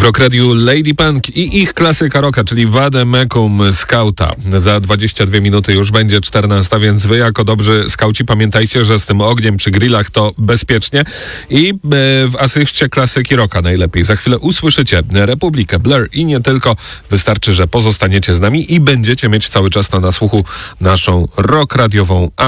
Rock Radio Lady Punk i ich klasyka rocka, czyli Vade Mecum Skauta. Za 22 minuty już będzie 14, więc wy jako dobrzy skauci pamiętajcie, że z tym ogniem przy grillach to bezpiecznie i w asyście klasyki rocka najlepiej. Za chwilę usłyszycie Republikę, Blur i nie tylko. Wystarczy, że pozostaniecie z nami i będziecie mieć cały czas na nasłuchu naszą rock radiową